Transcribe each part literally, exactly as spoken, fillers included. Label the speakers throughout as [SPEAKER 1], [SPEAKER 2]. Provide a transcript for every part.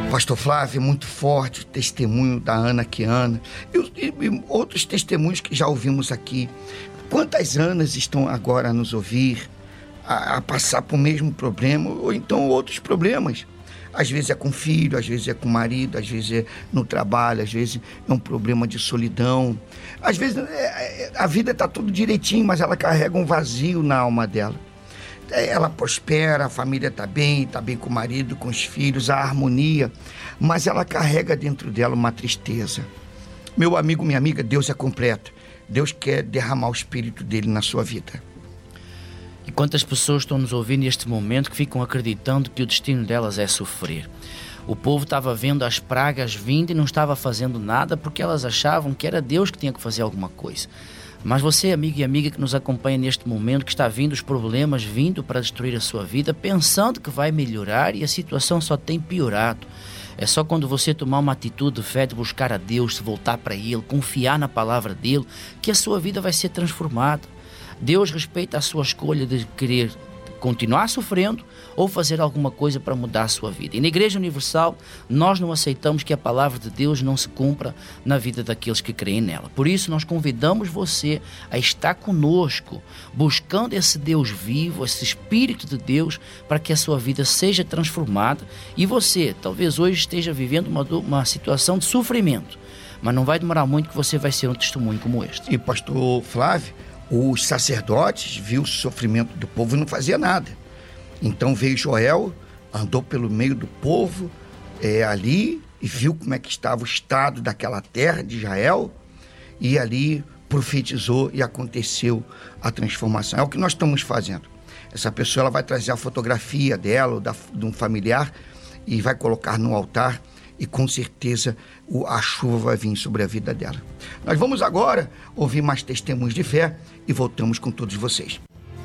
[SPEAKER 1] Pastor Flávio, muito forte o testemunho da Ana Kiana e, e, e outros testemunhos que já ouvimos aqui. Quantas Anas estão agora a nos ouvir, a, a passar por o mesmo problema ou então outros problemas? Às vezes é com filho, às vezes é com marido, às vezes é no trabalho, às vezes é um problema de solidão. Às vezes é, é, a vida está tudo direitinho, mas ela carrega um vazio na alma dela. Ela prospera, a família está bem, está bem com o marido, com os filhos, a harmonia, mas ela carrega dentro dela uma tristeza. Meu amigo, minha amiga, Deus é completo. Deus quer derramar o Espírito dele na sua vida.
[SPEAKER 2] E quantas pessoas estão nos ouvindo neste momento que ficam acreditando que o destino delas é sofrer? O povo estava vendo as pragas vindo e não estava fazendo nada porque elas achavam que era Deus que tinha que fazer alguma coisa. Mas você, amigo e amiga que nos acompanha neste momento, que está vindo os problemas vindo para destruir a sua vida, pensando que vai melhorar e a situação só tem piorado. É só quando você tomar uma atitude de fé, de buscar a Deus, de voltar para Ele, confiar na palavra dEle, que a sua vida vai ser transformada. Deus respeita a sua escolha de querer continuar sofrendo ou fazer alguma coisa para mudar a sua vida. E na Igreja Universal, nós não aceitamos que a palavra de Deus não se cumpra na vida daqueles que creem nela. Por isso, nós convidamos você a estar conosco, buscando esse Deus vivo, esse Espírito de Deus, para que a sua vida seja transformada. E você, talvez hoje esteja vivendo uma, uma situação de sofrimento, mas não vai demorar muito que você vai ser um testemunho como este.
[SPEAKER 1] E pastor Flávio, os sacerdotes viu o sofrimento do povo e não fazia nada. Então veio Joel, andou pelo meio do povo é, ali e viu como é que estava o estado daquela terra de Israel e ali profetizou e aconteceu a transformação. É o que nós estamos fazendo. Essa pessoa ela vai trazer a fotografia dela ou da, de um familiar e vai colocar no altar e com certeza a chuva vai vir sobre a vida dela. Nós vamos agora ouvir mais testemunhos de fé e voltamos com todos vocês.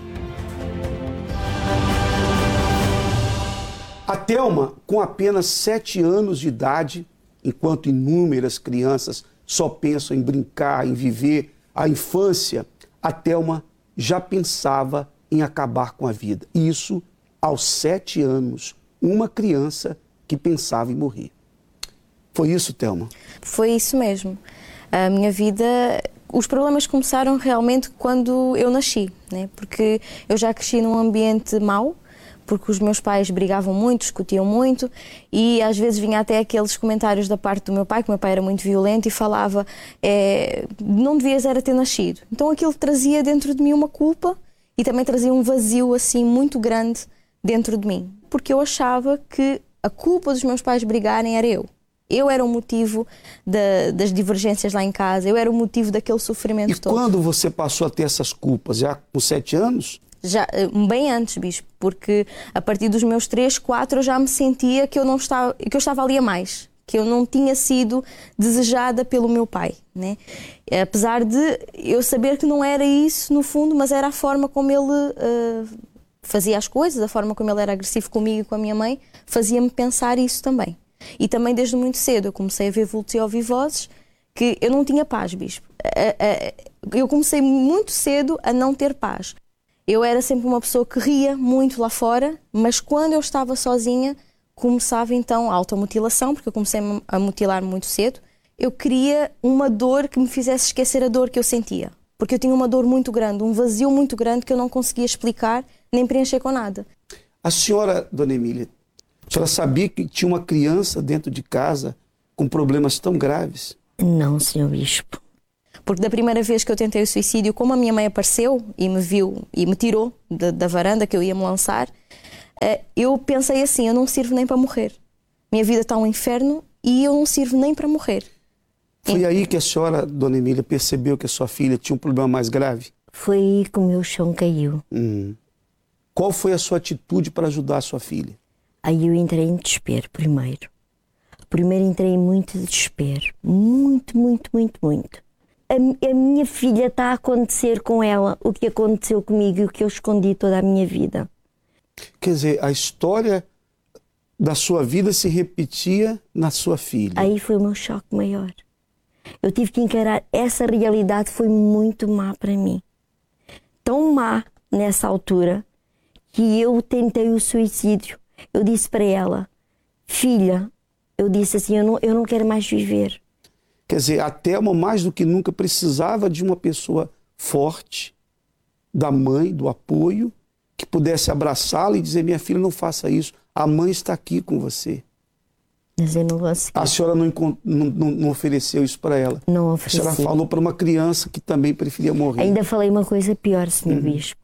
[SPEAKER 3] A Thelma, com apenas sete anos de idade, enquanto inúmeras crianças só pensam em brincar, em viver a infância, a Thelma já pensava em acabar com a vida. Isso aos sete anos, uma criança que pensava em morrer. Foi isso, Thelma?
[SPEAKER 4] Foi isso mesmo. A minha vida, os problemas começaram realmente quando eu nasci, né? Porque eu já cresci num ambiente mau, porque os meus pais brigavam muito, discutiam muito e às vezes vinha até aqueles comentários da parte do meu pai, que o meu pai era muito violento e falava é, não devias era ter nascido. Então aquilo trazia dentro de mim uma culpa e também trazia um vazio assim muito grande dentro de mim, porque eu achava que a culpa dos meus pais brigarem era eu. Eu era o motivo da, das divergências lá em casa, eu era o motivo daquele sofrimento
[SPEAKER 3] e
[SPEAKER 4] todo.
[SPEAKER 3] E quando você passou a ter essas culpas? Já com sete anos?
[SPEAKER 4] Já, bem antes, bispo, porque a partir dos meus três, quatro eu já me sentia que eu, não estava, que eu estava ali a mais, que eu não tinha sido desejada pelo meu pai, né? Apesar de eu saber que não era isso no fundo, mas era a forma como ele uh, fazia as coisas, a forma como ele era agressivo comigo e com a minha mãe, fazia-me pensar isso também. E também desde muito cedo eu comecei a ver vultos e ouvir vozes que eu não tinha paz, bispo. Eu comecei muito cedo a não ter paz. Eu era sempre uma pessoa que ria muito lá fora, mas quando eu estava sozinha começava então a automutilação, porque eu comecei a mutilar muito cedo. Eu queria uma dor que me fizesse esquecer a dor que eu sentia, porque eu tinha uma dor muito grande, um vazio muito grande que eu não conseguia explicar nem preencher com nada.
[SPEAKER 3] A senhora, dona Emília, a senhora sabia que tinha uma criança dentro de casa com problemas tão graves?
[SPEAKER 5] Não, senhor bispo.
[SPEAKER 4] Porque da primeira vez que eu tentei o suicídio, como a minha mãe apareceu e me viu e me tirou da, da varanda que eu ia me lançar, eu pensei assim, eu não sirvo nem para morrer. Minha vida está um inferno e eu não sirvo nem para morrer.
[SPEAKER 3] Foi aí que a senhora, dona Emília, percebeu que a sua filha tinha um problema mais grave?
[SPEAKER 5] Foi aí que o meu chão caiu.
[SPEAKER 3] Hum. Qual foi a sua atitude para ajudar a sua filha?
[SPEAKER 5] Aí eu entrei em desespero primeiro. Primeiro entrei em muito desespero. Muito, muito, muito, muito. A, a minha filha está a acontecer com ela o que aconteceu comigo e o que eu escondi toda a minha vida.
[SPEAKER 3] Quer dizer, a história da sua vida se repetia na sua filha.
[SPEAKER 5] Aí foi o meu choque maior. Eu tive que encarar essa realidade, foi muito má para mim. Tão má nessa altura que eu tentei o suicídio. Eu disse para ela, filha, eu disse assim, eu não, eu não quero mais viver.
[SPEAKER 3] Quer dizer, a Thelma mais do que nunca precisava de uma pessoa forte, da mãe, do apoio, que pudesse abraçá-la e dizer, minha filha, não faça isso, a mãe está aqui com você.
[SPEAKER 5] Mas eu não consegui.
[SPEAKER 3] A senhora não, não, não ofereceu isso para ela?
[SPEAKER 5] Não ofereci.
[SPEAKER 3] A senhora falou para uma criança que também preferia morrer.
[SPEAKER 5] Ainda falei uma coisa pior, senhor uhum. Bispo.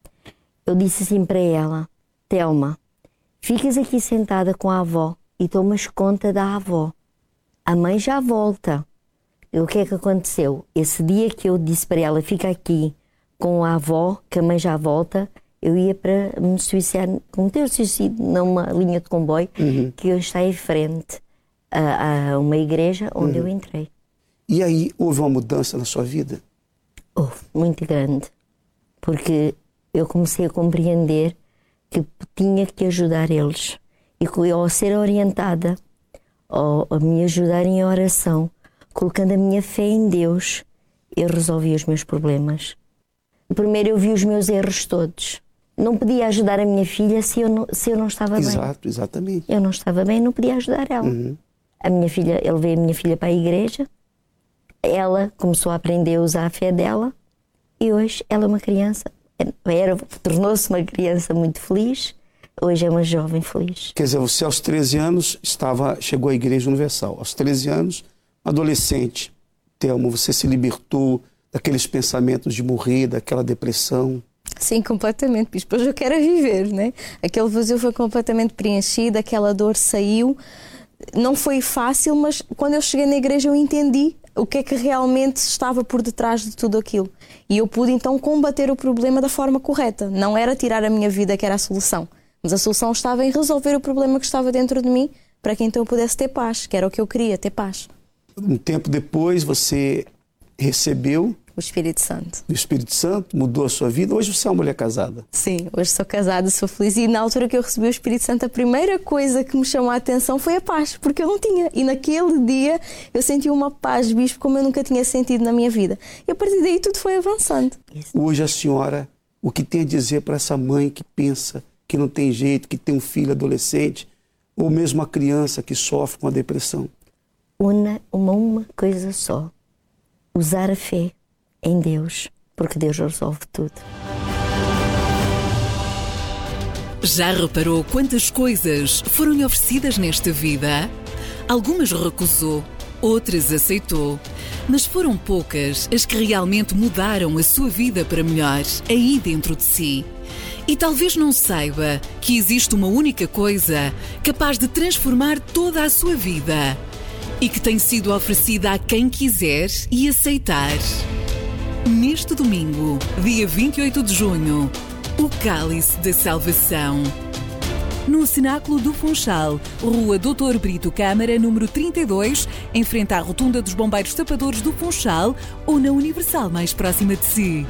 [SPEAKER 5] Eu disse assim para ela, Thelma, ficas aqui sentada com a avó e tomas conta da avó. A mãe já volta. E o que é que aconteceu? Esse dia que eu disse para ela, fica aqui com a avó, que a mãe já volta, eu ia para me suicidar, cometer o suicídio numa linha de comboio, uhum. que hoje está em frente a, a uma igreja onde uhum. eu entrei.
[SPEAKER 3] E aí, houve uma mudança na sua vida?
[SPEAKER 5] Houve, muito grande. Porque eu comecei a compreender que tinha que ajudar eles. E ao ser orientada, ao, a me ajudar em oração, colocando a minha fé em Deus, eu resolvi os meus problemas. Primeiro eu vi os meus erros todos. Não podia ajudar a minha filha se eu não, se eu não estava
[SPEAKER 3] Exato,
[SPEAKER 5] bem.
[SPEAKER 3] Exato, exatamente.
[SPEAKER 5] Eu não estava bem, não podia ajudar ela. Uhum. A minha filha, eu levei a minha filha para a igreja, ela começou a aprender a usar a fé dela e hoje ela é uma criança, era, tornou-se uma criança muito feliz, hoje é uma jovem feliz.
[SPEAKER 3] Quer dizer, você aos treze anos estava, chegou à Igreja Universal. Aos treze anos, adolescente, Thelma, você se libertou daqueles pensamentos de morrer, daquela depressão?
[SPEAKER 4] Sim, completamente, bispo. Hoje eu quero viver, né? Aquele vazio foi completamente preenchido, aquela dor saiu. Não foi fácil, mas quando eu cheguei na igreja eu entendi o que é que realmente estava por detrás de tudo aquilo. E eu pude então combater o problema da forma correta. Não era tirar a minha vida que era a solução, mas a solução estava em resolver o problema que estava dentro de mim, para que então eu pudesse ter paz, que era o que eu queria, ter paz.
[SPEAKER 3] Um tempo depois você recebeu
[SPEAKER 4] o Espírito Santo.
[SPEAKER 3] O Espírito Santo mudou a sua vida. Hoje você é uma mulher casada.
[SPEAKER 4] Sim, hoje sou casada, sou feliz. E na altura que eu recebi o Espírito Santo, a primeira coisa que me chamou a atenção foi a paz, porque eu não tinha. E naquele dia eu senti uma paz, bispo, como eu nunca tinha sentido na minha vida. E a partir daí tudo foi avançando.
[SPEAKER 3] Hoje a senhora, o que tem a dizer para essa mãe que pensa que não tem jeito, que tem um filho adolescente, ou mesmo uma criança que sofre com a depressão?
[SPEAKER 5] Una uma, uma coisa só. Usar a fé em Deus, porque Deus resolve tudo.
[SPEAKER 6] Já reparou quantas coisas foram oferecidas nesta vida? Algumas recusou, outras aceitou, mas foram poucas as que realmente mudaram a sua vida para melhor, aí dentro de si. E talvez não saiba que existe uma única coisa capaz de transformar toda a sua vida e que tem sido oferecida a quem quiser e aceitar. Neste domingo, dia vinte e oito de junho, o Cálice da Salvação. No Cenáculo do Funchal, Rua doutor Brito Câmara, número trinta e dois, em frente à Rotunda dos Bombeiros Tapadores do Funchal, ou na Universal mais próxima de si.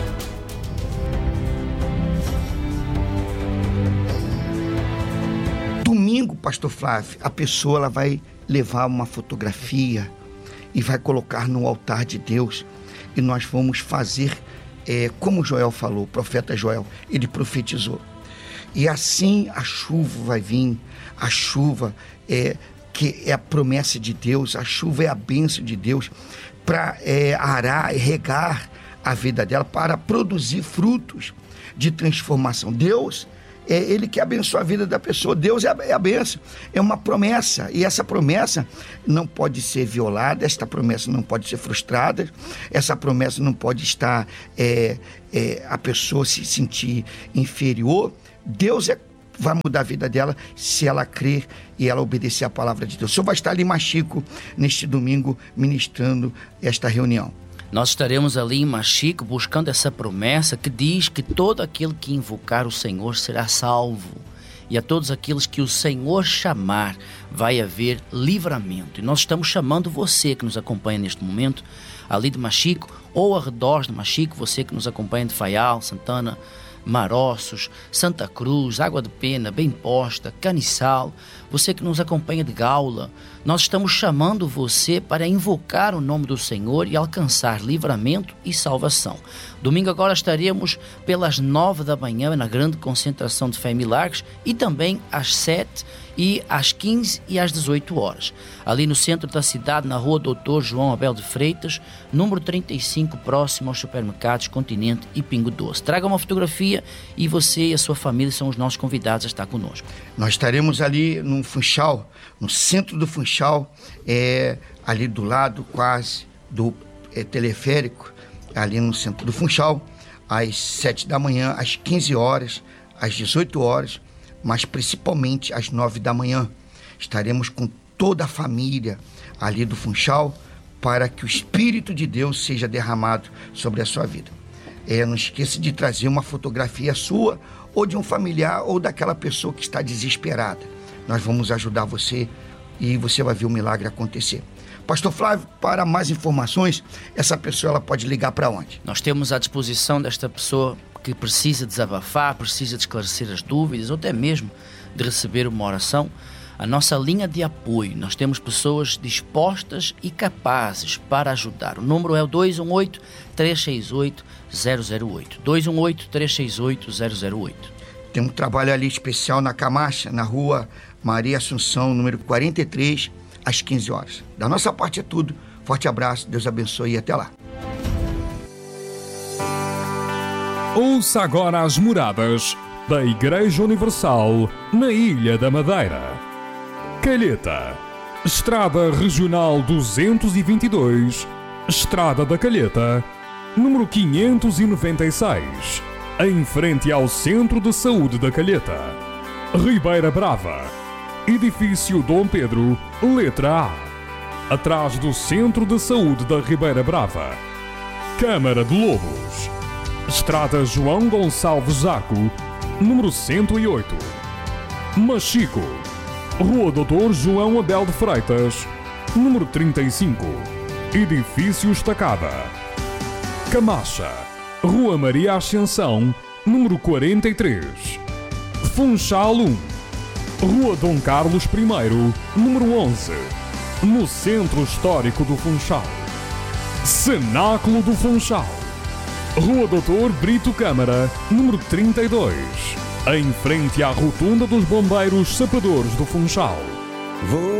[SPEAKER 1] Domingo, pastor Flávio, a pessoa ela vai levar uma fotografia e vai colocar no altar de Deus. E nós vamos fazer, é, como Joel falou, o profeta Joel, ele profetizou. E assim a chuva vai vir, a chuva é, que é a promessa de Deus, a chuva é a bênção de Deus para é, arar e regar a vida dela, para produzir frutos de transformação. Deus é Ele que abençoa a vida da pessoa. Deus é a, é a bênção, é uma promessa, e essa promessa não pode ser violada, esta promessa não pode ser frustrada, essa promessa não pode estar, é, é, a pessoa se sentir inferior. Deus é, vai mudar a vida dela se ela crer e ela obedecer a palavra de Deus. O senhor vai estar ali em Machico neste domingo ministrando esta reunião.
[SPEAKER 2] Nós estaremos ali em Machico buscando essa promessa que diz que todo aquele que invocar o Senhor será salvo. E a todos aqueles que o Senhor chamar vai haver livramento. E nós estamos chamando você que nos acompanha neste momento, ali de Machico, ou ao redor de Machico, você que nos acompanha de Faial, Santana, Maroços, Santa Cruz, Água de Pena, Bem Posta, Caniçal, você que nos acompanha de Gaula. Nós estamos chamando você para invocar o nome do Senhor e alcançar livramento e salvação. Domingo agora estaremos pelas nove da manhã na grande concentração de Fé e Milagres, e também às sete e às quinze e às dezoito horas, ali no centro da cidade, na rua doutor João Abel de Freitas, número trinta e cinco, próximo aos supermercados Continente e Pingo Doce. Traga uma fotografia e você e a sua família são os nossos convidados a estar conosco.
[SPEAKER 1] Nós estaremos ali no Funchal, no centro do Funchal, é, ali do lado quase do é, teleférico, ali no centro do Funchal, às sete da manhã, às quinze horas, às dezoito horas, mas principalmente às nove da manhã. Estaremos com toda a família ali do Funchal para que o Espírito de Deus seja derramado sobre a sua vida. É, não esqueça de trazer uma fotografia sua ou de um familiar ou daquela pessoa que está desesperada. Nós vamos ajudar você e você vai ver o milagre acontecer. Pastor Flávio, para mais informações, essa pessoa ela pode ligar para onde?
[SPEAKER 2] Nós temos à disposição desta pessoa que precisa desabafar, precisa de esclarecer as dúvidas ou até mesmo de receber uma oração, a nossa linha de apoio. Nós temos pessoas dispostas e capazes para ajudar. O número é o dois um oito, três seis oito, zero zero oito. dois um oito, três seis oito, zero zero oito.
[SPEAKER 1] Tem um trabalho ali especial na Camacha, na rua Maria Assunção, número quarenta e três, às quinze horas. Da nossa parte é tudo. Forte abraço, Deus abençoe e até lá.
[SPEAKER 7] Ouça agora as moradas da Igreja Universal na Ilha da Madeira. Calheta, Estrada Regional duzentos e vinte e dois, Estrada da Calheta, número quinhentos e noventa e seis, em frente ao Centro de Saúde da Calheta. Ribeira Brava, Edifício Dom Pedro, letra A, atrás do Centro de Saúde da Ribeira Brava. Câmara de Lobos, Estrada João Gonçalves Zaco, número cento e oito. Machico, Rua doutor João Abel de Freitas, número trinta e cinco, Edifício Estacada. Camacha, Rua Maria Ascensão, número quarenta e três. Funchal um, Rua Dom Carlos I, número onze, no Centro Histórico do Funchal. Cenáculo do Funchal, Rua doutor Brito Câmara, número trinta e dois, em frente à Rotunda dos Bombeiros Sapadores do Funchal. Vou